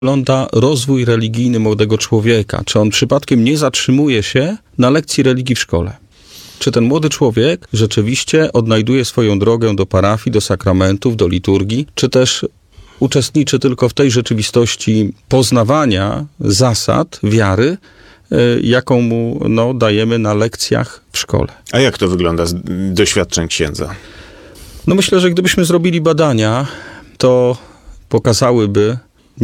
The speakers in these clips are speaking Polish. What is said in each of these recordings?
wygląda rozwój religijny młodego człowieka? Czy on przypadkiem nie zatrzymuje się na lekcji religii w szkole? Czy ten młody człowiek rzeczywiście odnajduje swoją drogę do parafii, do sakramentów, do liturgii, czy też uczestniczy tylko w tej rzeczywistości poznawania zasad wiary, jaką mu dajemy na lekcjach w szkole? A jak to wygląda z doświadczeń księdza? Myślę, że gdybyśmy zrobili badania, to pokazałyby,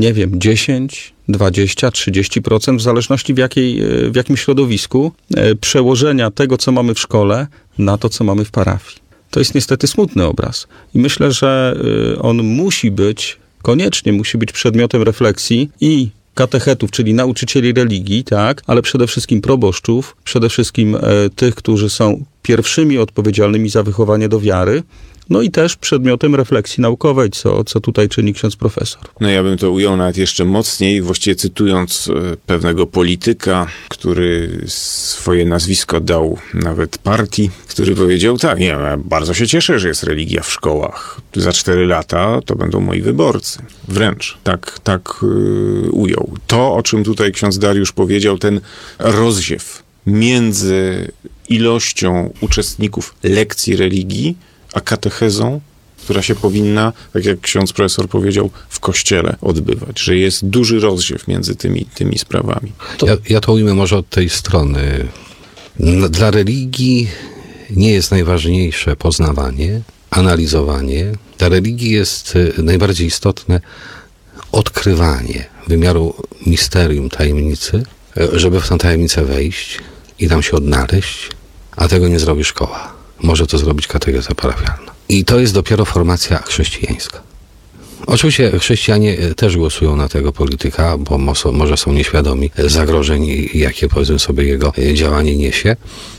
10, 20, 30%, w zależności w jakim środowisku, przełożenia tego, co mamy w szkole, na to, co mamy w parafii. To jest niestety smutny obraz. I myślę, że on koniecznie musi być przedmiotem refleksji i katechetów, czyli nauczycieli religii, tak, ale przede wszystkim proboszczów, przede wszystkim tych, którzy są pierwszymi odpowiedzialnymi za wychowanie do wiary, i też przedmiotem refleksji naukowej, co tutaj czyni ksiądz profesor. Ja bym to ujął nawet jeszcze mocniej, właściwie cytując pewnego polityka, który swoje nazwisko dał nawet partii, który powiedział tak, ja bardzo się cieszę, że jest religia w szkołach. Za 4 lata to będą moi wyborcy. Wręcz tak ujął. To, o czym tutaj ksiądz Dariusz powiedział, ten rozziew między ilością uczestników lekcji religii, a katechezą, która się powinna, tak jak ksiądz profesor powiedział, w kościele odbywać, że jest duży rozziew między tymi sprawami. Ja to ujmę może od tej strony. Dla religii nie jest najważniejsze poznawanie, analizowanie. Dla religii jest najbardziej istotne odkrywanie wymiaru misterium, tajemnicy, żeby w tę tajemnicę wejść i tam się odnaleźć, a tego nie zrobi szkoła. Może to zrobić katecheza parafialna. I to jest dopiero formacja chrześcijańska. Oczywiście chrześcijanie też głosują na tego polityka, bo może są nieświadomi zagrożeń, jakie, powiedzmy sobie, jego działanie niesie,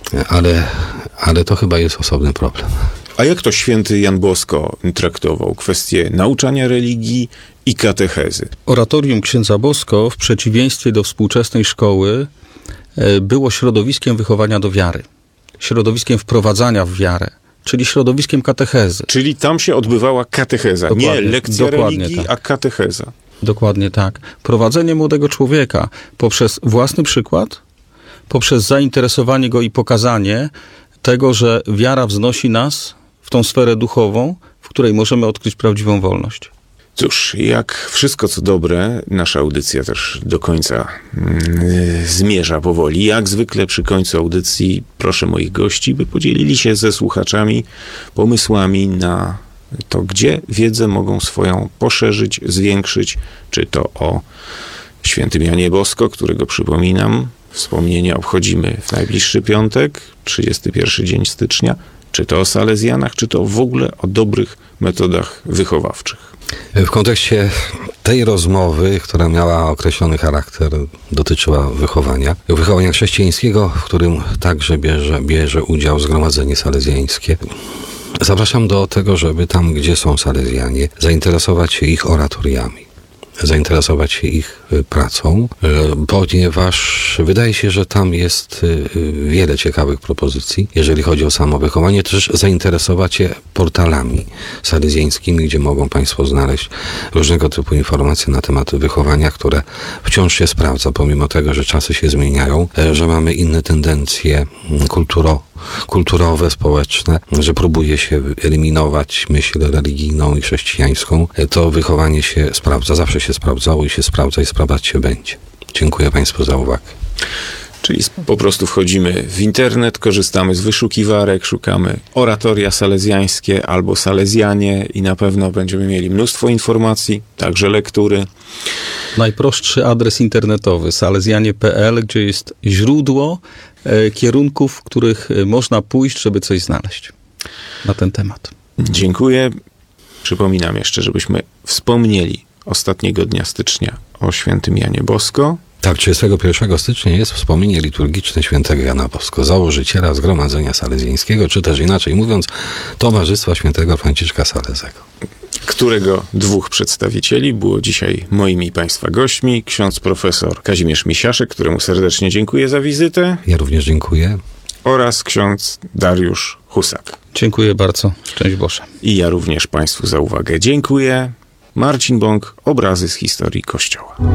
ale to chyba jest osobny problem. A jak to święty Jan Bosko traktował kwestię nauczania religii i katechezy? Oratorium księdza Bosko, w przeciwieństwie do współczesnej szkoły, było środowiskiem wychowania do wiary. Środowiskiem wprowadzania w wiarę, czyli środowiskiem katechezy. Czyli tam się odbywała katecheza, nie lekcja religii, tak. A katecheza. Dokładnie tak. Prowadzenie młodego człowieka poprzez własny przykład, poprzez zainteresowanie go i pokazanie tego, że wiara wznosi nas w tą sferę duchową, w której możemy odkryć prawdziwą wolność. Cóż, jak wszystko co dobre, nasza audycja też do końca zmierza powoli. Jak zwykle przy końcu audycji proszę moich gości, by podzielili się ze słuchaczami pomysłami na to, gdzie wiedzę mogą swoją poszerzyć, zwiększyć. Czy to o świętym Janie Bosko, którego przypominam, wspomnienia obchodzimy w najbliższy piątek, 31 dzień stycznia. Czy to o salezjanach, czy to w ogóle o dobrych metodach wychowawczych. W kontekście tej rozmowy, która miała określony charakter, dotyczyła wychowania chrześcijańskiego, w którym także bierze udział Zgromadzenie Salezjańskie. Zapraszam do tego, żeby tam, gdzie są salezjanie, zainteresować się ich oratoriami, zainteresować się ich pracą, ponieważ wydaje się, że tam jest wiele ciekawych propozycji, jeżeli chodzi o samowychowanie. Też zainteresować się portalami salezjańskimi, gdzie mogą Państwo znaleźć różnego typu informacje na temat wychowania, które wciąż się sprawdza, pomimo tego, że czasy się zmieniają, że mamy inne tendencje kulturowe, społeczne, że próbuje się eliminować myśl religijną i chrześcijańską. To wychowanie się sprawdza, zawsze się sprawdzało i się sprawdza i sprawdzać się będzie. Dziękuję Państwu za uwagę. Czyli po prostu wchodzimy w internet, korzystamy z wyszukiwarek, szukamy oratoria salezjańskie albo salezjanie i na pewno będziemy mieli mnóstwo informacji, także lektury. Najprostszy adres internetowy salezjanie.pl, gdzie jest źródło kierunków, w których można pójść, żeby coś znaleźć na ten temat. Dziękuję. Przypominam jeszcze, żebyśmy wspomnieli ostatniego dnia stycznia o świętym Janie Bosko. Tak, 31 stycznia jest wspomnienie liturgiczne świętego Jana Bosko, założyciela Zgromadzenia Salezjańskiego, czy też inaczej mówiąc, Towarzystwa Świętego Franciszka Salezego. Którego 2 przedstawicieli było dzisiaj moimi i Państwa gośćmi. Ksiądz profesor Kazimierz Misiaszek, któremu serdecznie dziękuję za wizytę. Ja również dziękuję. Oraz ksiądz Dariusz Husak. Dziękuję bardzo. Szczęść Boże. I ja również Państwu za uwagę dziękuję. Marcin Bąk, Obrazy z historii Kościoła.